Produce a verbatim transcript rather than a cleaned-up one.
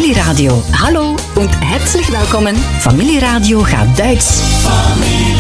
Familieradio. Hallo und herzlich willkommen. Familieradio gaat Duits. Familie.